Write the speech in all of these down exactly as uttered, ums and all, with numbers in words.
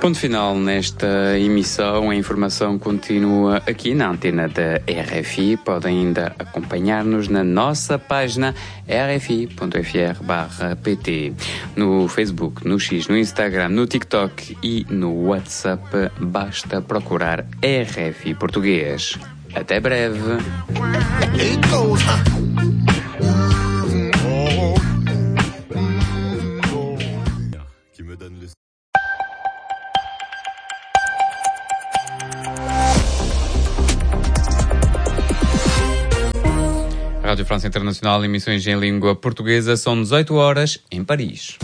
Ponto final nesta emissão. A informação continua aqui na antena da R F I. Podem ainda acompanhar-nos na nossa página r f i ponto f r barra p t, no Facebook, no X, no Instagram, no TikTok e no WhatsApp. Basta procurar R F I Português. Até breve. Rádio França Internacional, emissões em língua portuguesa, são dezoito horas em Paris.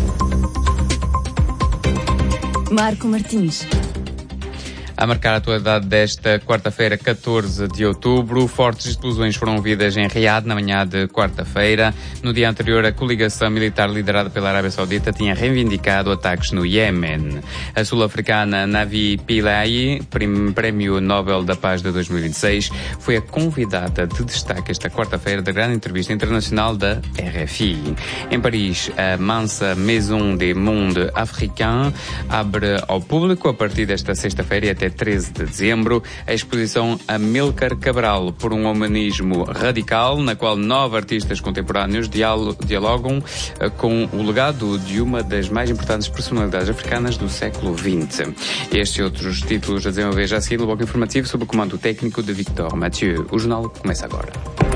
Marco Martins. A marcar a atualidade desta quarta-feira, catorze de outubro, fortes explosões foram ouvidas em Riad na manhã de quarta-feira. No dia anterior, a coligação militar liderada pela Arábia Saudita tinha reivindicado ataques no Iêmen. A sul-africana Navi Pillay, Prémio Nobel da Paz de dois mil e vinte e seis, foi a convidada de destaque esta quarta-feira da grande entrevista internacional da R F I. Em Paris, a Mansa Maison des Mondes Africains abre ao público a partir desta sexta-feira e até treze de dezembro, a exposição Amílcar Cabral, por um humanismo radical, na qual nove artistas contemporâneos dialogam com o legado de uma das mais importantes personalidades africanas do século vinte. Estes e outros títulos a desenvolver já a seguir no bloco informativo sob o comando técnico de Victor Mathieu. O jornal começa agora.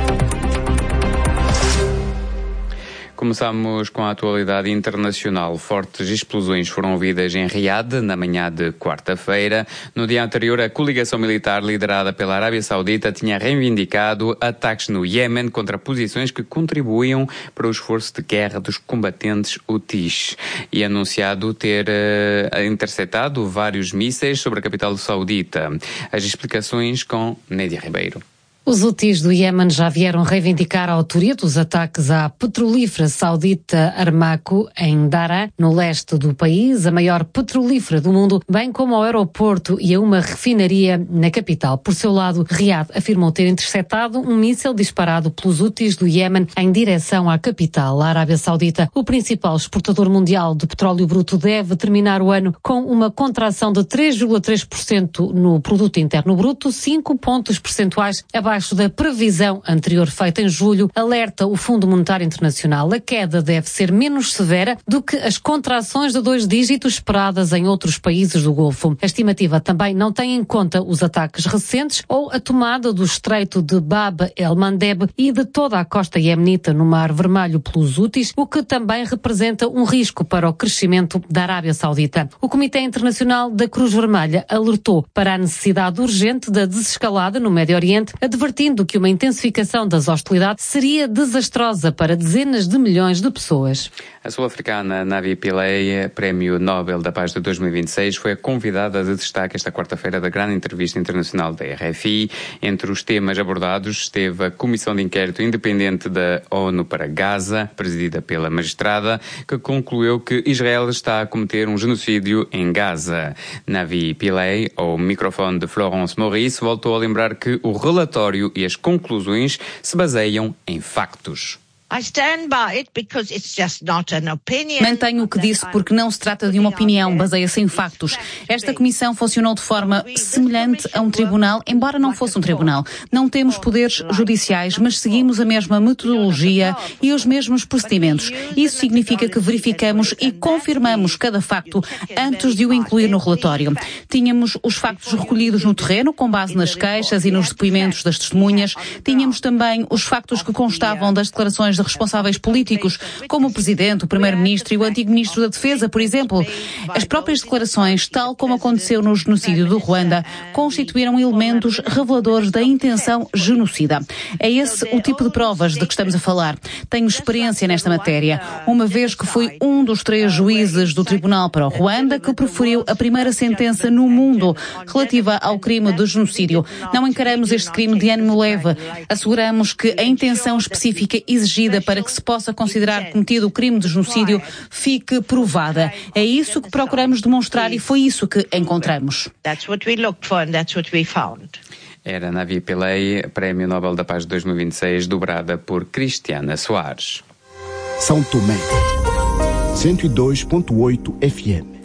Começamos com a atualidade internacional. Fortes explosões foram ouvidas em Riad na manhã de quarta-feira. No dia anterior, a coligação militar liderada pela Arábia Saudita tinha reivindicado ataques no Iêmen contra posições que contribuíam para o esforço de guerra dos combatentes Houthis e anunciado ter uh, interceptado vários mísseis sobre a capital saudita. As explicações com Nédia Ribeiro. Os Houthis do Iêmen já vieram reivindicar a autoria dos ataques à petrolífera saudita Aramco em Daraa, no leste do país, a maior petrolífera do mundo, bem como ao aeroporto e a uma refinaria na capital. Por seu lado, Riad afirmou ter interceptado um míssil disparado pelos Houthis do Iêmen em direção à capital, a Arábia Saudita. O principal exportador mundial de petróleo bruto deve terminar o ano com uma contração de três vírgula três por cento no produto interno bruto, cinco pontos percentuais abaixo abaixo da previsão anterior feita em julho, alerta o Fundo Monetário Internacional. A queda deve ser menos severa do que as contrações de dois dígitos esperadas em outros países do Golfo. A estimativa também não tem em conta os ataques recentes ou a tomada do estreito de Bab el-Mandeb e de toda a costa iemenita no Mar Vermelho pelos Houthis, o que também representa um risco para o crescimento da Arábia Saudita. O Comitê Internacional da Cruz Vermelha alertou para a necessidade urgente da desescalada no Médio Oriente, advertindo que uma intensificação das hostilidades seria desastrosa para dezenas de milhões de pessoas. A sul-africana Navi Pillay, Prémio Nobel da Paz de dois mil e vinte e seis, foi a convidada de destaque esta quarta-feira da grande entrevista internacional da R F I. Entre os temas abordados esteve a Comissão de Inquérito Independente da ONU para Gaza, presidida pela magistrada, que concluiu que Israel está a cometer um genocídio em Gaza. Navi Pillay, ao microfone de Florence Maurice, voltou a lembrar que o relatório e as conclusões se baseiam em factos. Mantenho o que disse porque não se trata de uma opinião, baseia-se em factos. Esta comissão funcionou de forma semelhante a um tribunal, embora não fosse um tribunal. Não temos poderes judiciais, mas seguimos a mesma metodologia e os mesmos procedimentos. Isso significa que verificamos e confirmamos cada facto antes de o incluir no relatório. Tínhamos os factos recolhidos no terreno, com base nas queixas e nos depoimentos das testemunhas. Tínhamos também os factos que constavam das declarações de responsáveis políticos, como o Presidente, o Primeiro-Ministro e o antigo Ministro da Defesa, por exemplo. As próprias declarações, tal como aconteceu no genocídio do Ruanda, constituíram elementos reveladores da intenção genocida. É esse o tipo de provas de que estamos a falar. Tenho experiência nesta matéria, uma vez que fui um dos três juízes do Tribunal para o Ruanda que proferiu a primeira sentença no mundo relativa ao crime de genocídio. Não encaramos este crime de ânimo leve. Asseguramos que a intenção específica exigida para que se possa considerar cometido o crime de genocídio fique provada. É isso que procuramos demonstrar e foi isso que encontramos. Era Navi Pillay, Prémio Nobel da Paz de dois mil e vinte e seis, dobrada por Cristiana Soares. São Tomé, cento e dois ponto oito F M.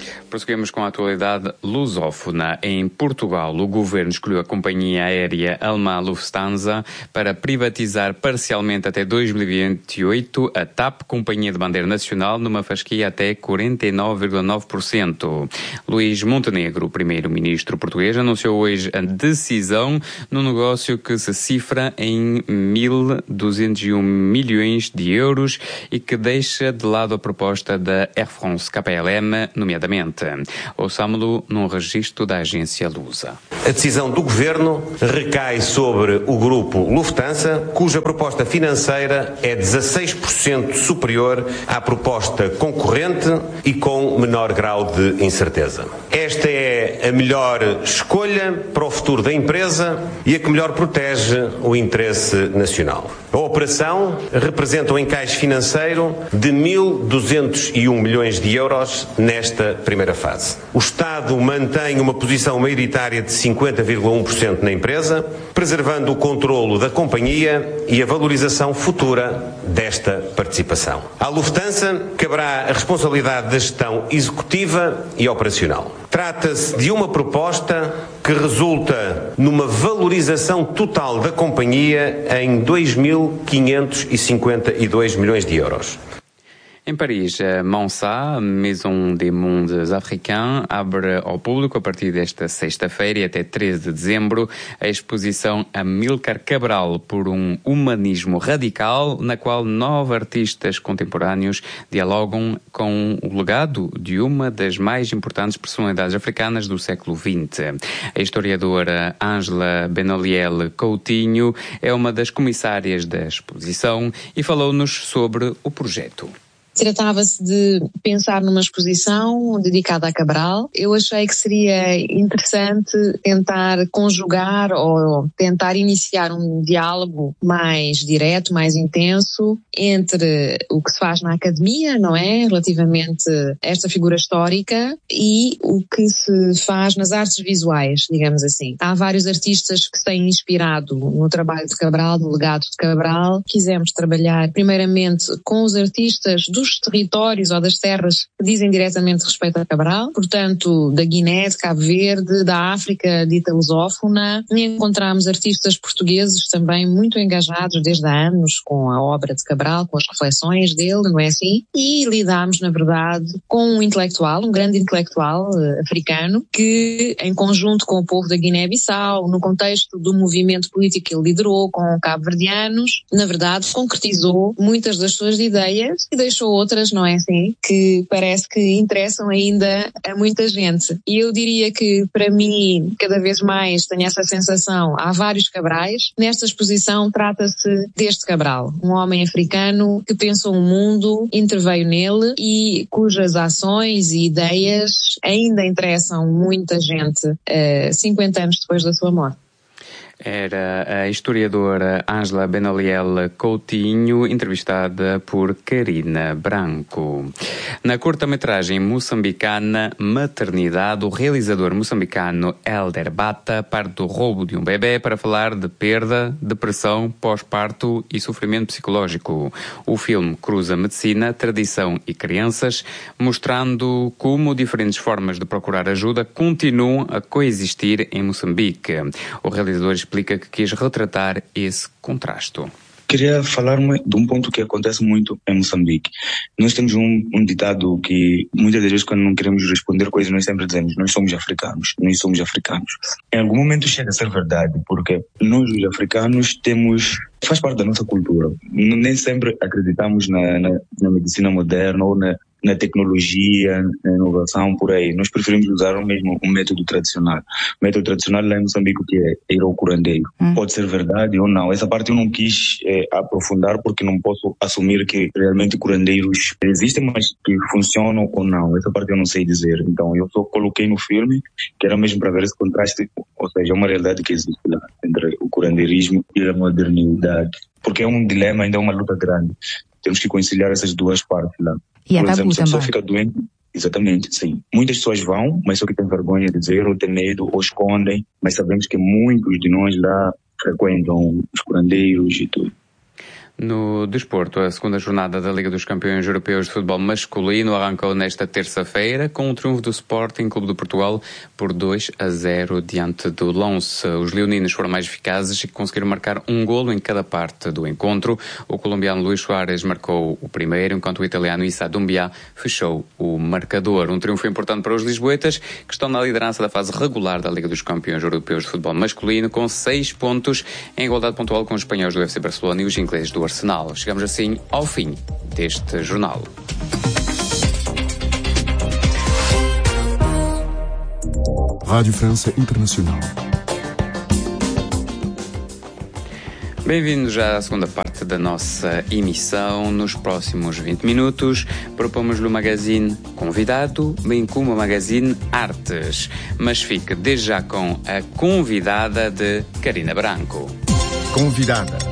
Prosseguimos com a atualidade lusófona. Em Portugal, o governo escolheu a companhia aérea alemã Lufthansa para privatizar parcialmente até dois mil e vinte e oito a TAP, companhia de bandeira nacional, numa fasquia até quarenta e nove vírgula nove por cento. Luís Montenegro, o primeiro-ministro português, anunciou hoje a decisão no negócio que se cifra em mil duzentos e um milhões de euros e que deixa de lado a proposta da Air France K L M, nomeadamente. Ouçamo-lo num registro da agência Lusa. A decisão do governo recai sobre o grupo Lufthansa, cuja proposta financeira é dezasseis por cento superior à proposta concorrente e com menor grau de incerteza. Esta é a melhor escolha para o futuro da empresa e a que melhor protege o interesse nacional. A operação representa um encaixe financeiro de mil duzentos e um milhões de euros nesta primeira fase. O Estado mantém uma posição maioritária de cinquenta vírgula um por cento na empresa, preservando o controlo da companhia e a valorização futura desta participação. À Lufthansa caberá a responsabilidade da gestão executiva e operacional. Trata-se de uma proposta que resulta numa valorização total da companhia em dois mil quinhentos e cinquenta e dois milhões de euros. Em Paris, a Monsa, Maison des Mondes Africains, abre ao público a partir desta sexta-feira e até treze de dezembro a exposição Amílcar Cabral por um humanismo radical, na qual nove artistas contemporâneos dialogam com o legado de uma das mais importantes personalidades africanas do século vinte. A historiadora Ângela Benoliel Coutinho é uma das comissárias da exposição e falou-nos sobre o projeto. Tratava-se de pensar numa exposição dedicada a Cabral. Eu achei que seria interessante tentar conjugar ou tentar iniciar um diálogo mais direto, mais intenso entre o que se faz na academia, não é? Relativamente a esta figura histórica e o que se faz nas artes visuais, digamos assim. Há vários artistas que se têm inspirado no trabalho de Cabral, no legado de Cabral. Quisemos trabalhar primeiramente com os artistas dos territórios ou das terras que dizem diretamente respeito a Cabral, portanto, da Guiné, de Cabo Verde, da África dita lusófona, e encontramos artistas portugueses também muito engajados desde há anos com a obra de Cabral, com as reflexões dele, não é assim? E lidámos, na verdade, com um intelectual, um grande intelectual uh, africano, que, em conjunto com o povo da Guiné-Bissau, no contexto do movimento político que ele liderou com cabo-verdianos, na verdade, concretizou muitas das suas ideias e deixou outras, não é assim, que parece que interessam ainda a muita gente. E eu diria que, para mim, cada vez mais tenho essa sensação, há vários Cabrais. Nesta exposição trata-se deste Cabral, um homem africano que pensou o mundo, interveio nele e cujas ações e ideias ainda interessam muita gente uh, cinquenta anos depois da sua morte. Era a historiadora Ângela Benoliel Coutinho, entrevistada por Karina Branco. Na curta-metragem moçambicana Maternidade, o realizador moçambicano Helder Bata parte do roubo de um bebê para falar de perda, depressão, pós-parto e sofrimento psicológico. O filme cruza medicina, tradição e crianças, mostrando como diferentes formas de procurar ajuda continuam a coexistir em Moçambique. O realizador explica que quis retratar esse contraste. Queria falar de um ponto que acontece muito em Moçambique. Nós temos um, um ditado que muitas vezes quando não queremos responder coisas nós sempre dizemos, nós somos africanos, nós somos africanos. Em algum momento chega a ser verdade, porque nós os africanos temos, faz parte da nossa cultura. Nem sempre acreditamos na, na, na medicina moderna ou na na tecnologia, na inovação, por aí. Nós preferimos usar o mesmo um método tradicional. O método tradicional lá em Moçambique que é ir ao curandeiro. Hum. Pode ser verdade ou não. Essa parte eu não quis é, aprofundar porque não posso assumir que realmente curandeiros existem, mas que funcionam ou não. Essa parte eu não sei dizer. Então eu só coloquei no filme que era mesmo para ver esse contraste, ou seja, uma realidade que existe lá entre o curandeirismo e a modernidade. Porque é um dilema, ainda é uma luta grande. Temos que conciliar essas duas partes lá. E é Por exemplo, se a pessoa também. fica doente, exatamente, sim. Muitas pessoas vão, mas só que têm vergonha de dizer, ou têm medo, ou escondem, mas sabemos que muitos de nós lá frequentam os curandeiros e tudo. No desporto, a segunda jornada da Liga dos Campeões Europeus de Futebol Masculino arrancou nesta terça-feira com o triunfo do Sporting Clube de Portugal por dois a zero diante do Lens. Os leoninos foram mais eficazes e conseguiram marcar um golo em cada parte do encontro. O colombiano Luís Soares marcou o primeiro, enquanto o italiano Issa Doumbia fechou o marcador. Um triunfo importante para os lisboetas, que estão na liderança da fase regular da Liga dos Campeões Europeus de Futebol Masculino, com seis pontos, em igualdade pontual com os espanhóis do F C Barcelona e os ingleses do Arsenal. Chegamos assim ao fim deste jornal. Rádio França Internacional. Bem-vindos já à segunda parte da nossa emissão. Nos próximos vinte minutos propomos-lhe o magazine Convidado, bem como o magazine Artes. Mas fique desde já com a convidada de Carina Branco. Convidada.